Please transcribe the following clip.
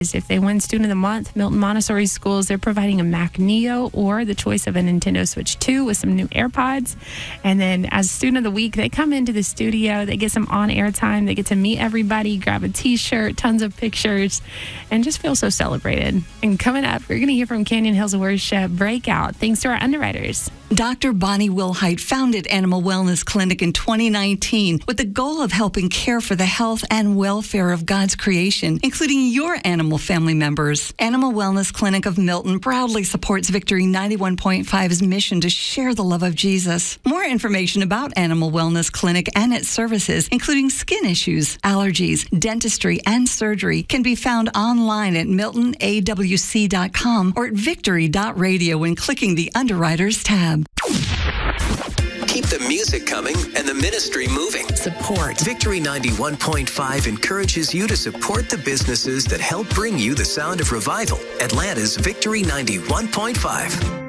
If they win Student of the Month, Milton Montessori Schools, they're providing a Mac Neo or the choice of a Nintendo Switch 2 with some new AirPods. And then as Student of the Week, they come into the studio, they get some on-air time, they get to meet everybody, grab a T-shirt, tons of pictures, and just feel so celebrated. And coming up, we're going to hear from Canyon Hills Worship Breakout, thanks to our underwriters. Dr. Bonnie Wilhite founded Animal Wellness Clinic in 2019 with the goal of helping care for the health and welfare of God's creation, including your animal family members. Animal Wellness Clinic of Milton proudly supports Victory 91.5's mission to share the love of Jesus. More information about Animal Wellness Clinic and its services, including skin issues, allergies, dentistry, and surgery, can be found online at miltonawc.com or at victory.radio when clicking the Underwriters tab. Keep the music coming and the ministry moving. Support. Victory 91.5 encourages you to support the businesses that help bring you the sound of revival. Atlanta's Victory 91.5.